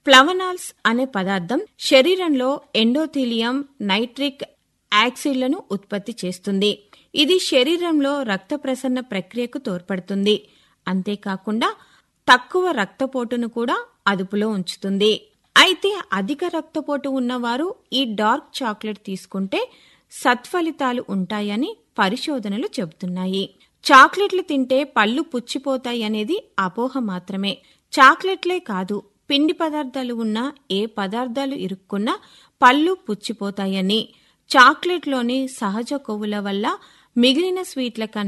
ఫ్లవనాల్స్ అనే పదార్థం శరీరంలో ఎండోథీలియం నైట్రిక్ యాసిడ్లను ఉత్పత్తి చేస్తుంది. ఇది శరీరంలో రక్త ప్రసరణ ప్రక్రియకు తోడ్పడుతుంది. అంతేకాకుండా తక్కువ రక్తపోటును కూడా అదుపులో ఉంచుతుంది. అయితే అధిక రక్తపోటు ఉన్నవారు ఈ డార్క్ చాక్లెట్ తీసుకుంటే సత్ఫలితాలు ఉంటాయని పరిశోధనలు చెబుతున్నాయి. చాక్లెట్లు తింటే పళ్ళు పుచ్చిపోతాయనేది అపోహ మాత్రమే. చాక్లెట్లే కాదు, పిండి పదార్థాలు ఉన్న ఏ పదార్థాలు ఇరుక్కున్నా పళ్ళు పుచ్చిపోతాయని, చాక్లెట్లోని సహజ కొవ్వుల వల్ల మిగిలిన స్వీట్ల కన్నా